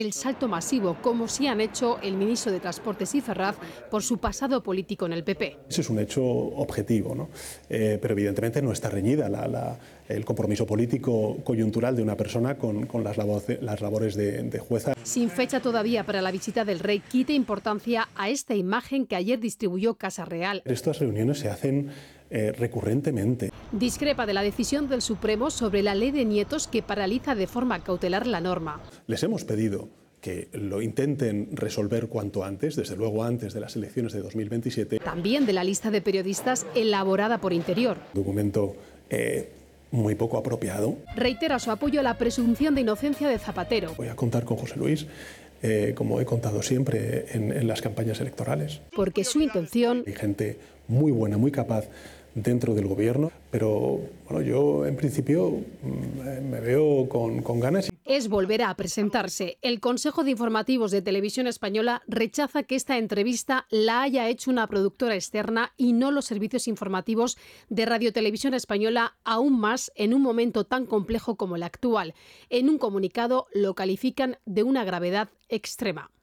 El salto masivo, como sí han hecho el ministro de Transportes y Ferraz por su pasado político en el PP. Ese es un hecho objetivo, ¿no? Pero evidentemente no está reñida el compromiso político coyuntural de una persona con las labores de jueza. Sin fecha todavía para la visita del rey, quita importancia a esta imagen que ayer distribuyó Casa Real. Estas reuniones se hacen recurrentemente. Discrepa de la decisión del Supremo sobre la ley de nietos que paraliza de forma cautelar la norma. Les hemos pedido que lo intenten resolver cuanto antes, desde luego antes de las elecciones de 2027. También de la lista de periodistas elaborada por Interior. Documento muy poco apropiado. Reitera su apoyo a la presunción de inocencia de Zapatero. Voy a contar con José Luis, como he contado siempre en las campañas electorales. Porque su intención... Hay gente muy buena, muy capaz dentro del gobierno, pero bueno, yo en principio me veo con ganas. Es volver a presentarse. El Consejo de Informativos de Televisión Española rechaza que esta entrevista la haya hecho una productora externa y no los servicios informativos de Radio Televisión Española, aún más en un momento tan complejo como el actual. En un comunicado lo califican de una gravedad extrema.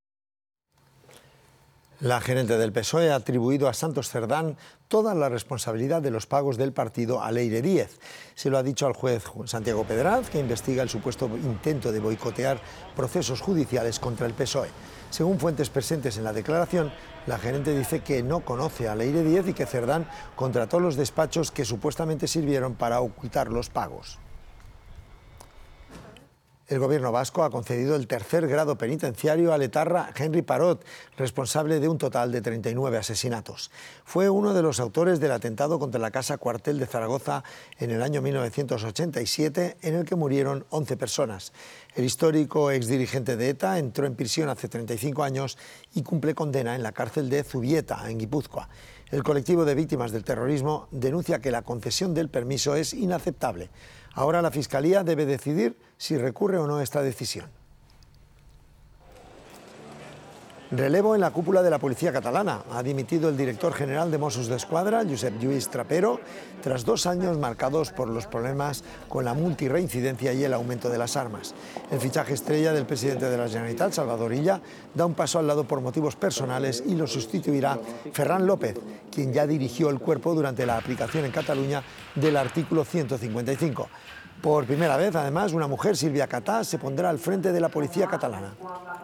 La gerente del PSOE ha atribuido a Santos Cerdán toda la responsabilidad de los pagos del partido a Leire Díez. Se lo ha dicho al juez Santiago Pedraz, que investiga el supuesto intento de boicotear procesos judiciales contra el PSOE. Según fuentes presentes en la declaración, la gerente dice que no conoce a Leire Díez y que Cerdán contrató los despachos que supuestamente sirvieron para ocultar los pagos. El gobierno vasco ha concedido el tercer grado penitenciario al etarra Henry Parot, responsable de un total de 39 asesinatos. Fue uno de los autores del atentado contra la Casa Cuartel de Zaragoza en el año 1987, en el que murieron 11 personas. El histórico exdirigente de ETA entró en prisión hace 35 años y cumple condena en la cárcel de Zubieta, en Guipúzcoa. El colectivo de víctimas del terrorismo denuncia que la concesión del permiso es inaceptable. Ahora la Fiscalía debe decidir si recurre o no esta decisión. Relevo en la cúpula de la policía catalana. Ha dimitido el director general de Mossos d'Esquadra, Josep Lluís Trapero, tras 2 años marcados por los problemas con la multirreincidencia y el aumento de las armas. El fichaje estrella del presidente de la Generalitat, Salvador Illa, da un paso al lado por motivos personales y lo sustituirá Ferran López, quien ya dirigió el cuerpo durante la aplicación en Cataluña del artículo 155. Por primera vez, además, una mujer, Sílvia Catà, se pondrá al frente de la policía catalana.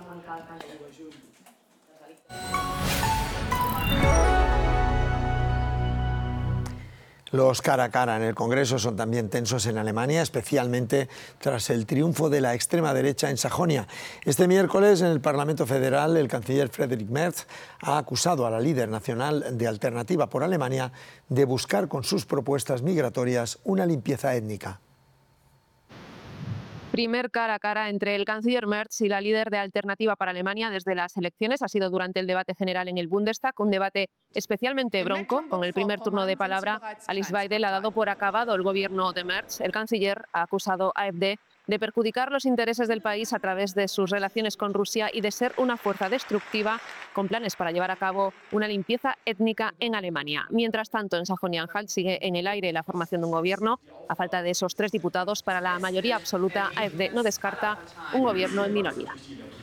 Los cara a cara en el Congreso son también tensos en Alemania, especialmente tras el triunfo de la extrema derecha en Sajonia. Este miércoles, en el Parlamento Federal, el canciller Friedrich Merz ha acusado a la líder nacional de Alternativa por Alemania de buscar con sus propuestas migratorias una limpieza étnica. Primer cara a cara entre el canciller Merz y la líder de Alternativa para Alemania desde las elecciones. Ha sido durante el debate general en el Bundestag, un debate especialmente bronco. Con el primer turno de palabra, Alice Weidel ha dado por acabado el gobierno de Merz. El canciller ha acusado a AfD de perjudicar los intereses del país a través de sus relaciones con Rusia y de ser una fuerza destructiva con planes para llevar a cabo una limpieza étnica en Alemania. Mientras tanto, en Sajonia-Anhalt sigue en el aire la formación de un gobierno. A falta de esos 3 diputados para la mayoría absoluta, AfD no descarta un gobierno en minoría.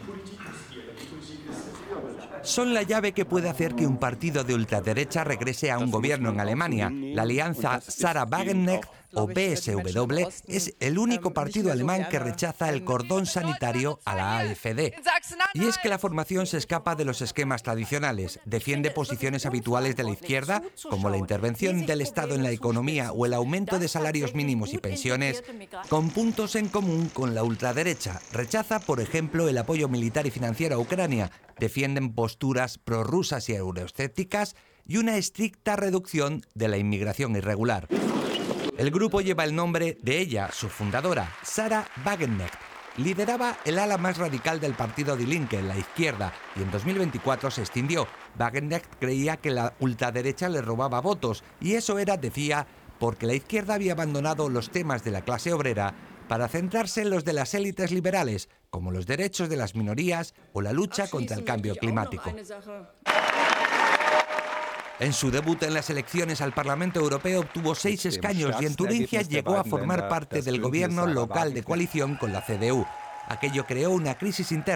Son la llave que puede hacer que un partido de ultraderecha regrese a un gobierno en Alemania. La alianza Sarah Wagenknecht o BSW es el único partido alemán que rechaza el cordón sanitario a la AfD. Y es que la formación se escapa de los esquemas tradicionales, defiende posiciones habituales de la izquierda, como la intervención del Estado en la economía o el aumento de salarios mínimos y pensiones, con puntos en común con la ultraderecha. Rechaza, por ejemplo, el apoyo militar y financiero a Ucrania, defienden posturas prorrusas y euroescépticas y una estricta reducción de la inmigración irregular. El grupo lleva el nombre de ella, su fundadora, Sarah Wagenknecht. Lideraba el ala más radical del partido Die Linke, la izquierda, y en 2024 se extinguió. Wagenknecht creía que la ultraderecha le robaba votos, y eso era, decía, porque la izquierda había abandonado los temas de la clase obrera para centrarse en los de las élites liberales, como los derechos de las minorías o la lucha contra el cambio climático. En su debut en las elecciones al Parlamento Europeo obtuvo 6 escaños y en Turingia llegó a formar parte del gobierno local de coalición con la CDU. Aquello creó una crisis interna